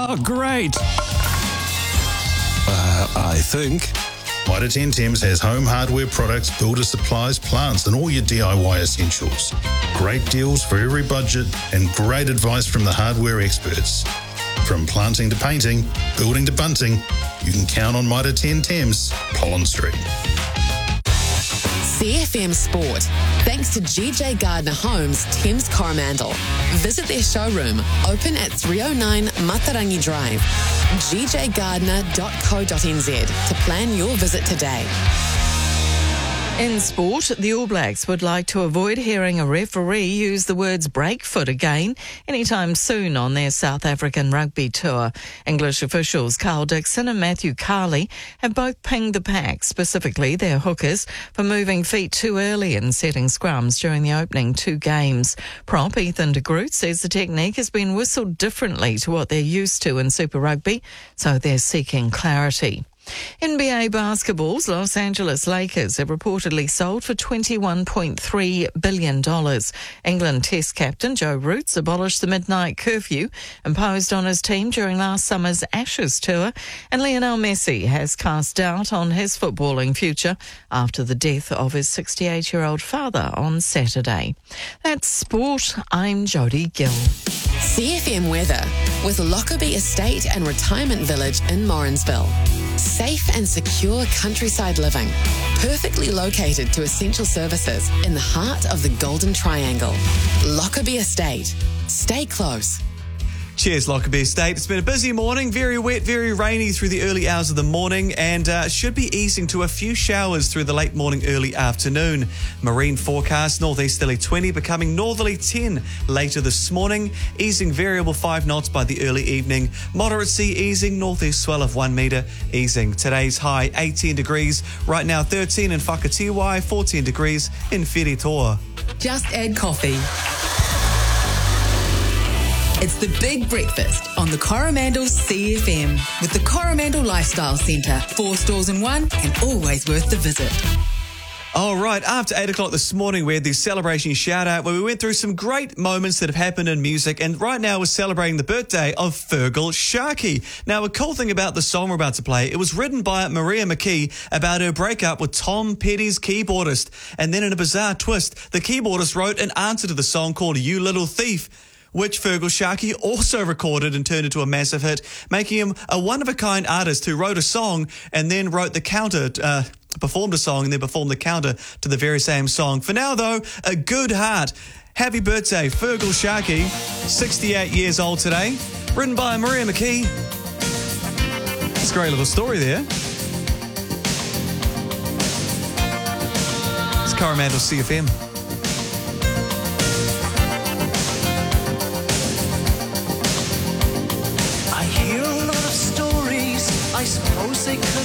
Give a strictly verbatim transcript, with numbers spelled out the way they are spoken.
Oh, great. Uh, I think. Mitre ten Thames has home hardware products, builder supplies, plants and all your D I Y essentials. Great deals for every budget and great advice from the hardware experts. From planting to painting, building to bunting, you can count on Mitre ten Thames, Pollen Street. C F M Sport. Thanks to G J Gardner Homes, Thames Coromandel. Visit their showroom, open at three oh nine Matarangi Drive. g j gardner dot co dot n z to plan your visit today. In sport, the All Blacks would like to avoid hearing a referee use the words breakfoot again anytime soon on their South African rugby tour. English officials Carl Dixon and Matthew Carley have both pinged the pack, specifically their hookers, for moving feet too early in setting scrums during the opening two games. Prop Ethan de Groot says the technique has been whistled differently to what they're used to in Super Rugby, so they're seeking clarity. N B A basketball's Los Angeles Lakers have reportedly sold for twenty-one point three billion dollars. England Test captain Joe Root abolished the midnight curfew imposed on his team during last summer's Ashes tour, and Lionel Messi has cast doubt on his footballing future after the death of his sixty-eight-year-old father on Saturday. That's sport. I'm Jodie Gill. C F M weather with Lockerbie Estate and Retirement Village in Morrinsville. Safe and secure countryside living, perfectly located to essential services in the heart of the Golden Triangle. Lockerbie Estate. Stay close. Cheers, Lockerbie Estate. It's been a busy morning, very wet, very rainy through the early hours of the morning, and uh, should be easing to a few showers through the late morning, early afternoon. Marine forecast, northeasterly twenty, becoming northerly ten later this morning, easing variable five knots by the early evening. Moderate sea easing, northeast swell of one metre, easing. Today's high eighteen degrees, right now thirteen in Whakatiwai, fourteen degrees in Whiritoa. Just add coffee. It's the Big Breakfast on the Coromandel C F M with the Coromandel Lifestyle Centre. Four stores in one and always worth the visit. All right, after eight o'clock this morning, we had the celebration shout-out where we went through some great moments that have happened in music, and right now we're celebrating the birthday of Fergal Sharkey. Now, a cool thing about the song we're about to play, it was written by Maria McKee about her breakup with Tom Petty's keyboardist, and then in a bizarre twist, the keyboardist wrote an answer to the song called You Little Thief, which Fergal Sharkey also recorded and turned into a massive hit, making him a one-of-a-kind artist who wrote a song and then wrote the counter, uh, performed a song and then performed the counter to the very same song. For now, though, a good heart. Happy birthday, Fergal Sharkey, sixty-eight years old today, written by Maria McKee. It's a great little story there. It's Coromandel C F M. I hear a lot of stories, I suppose they could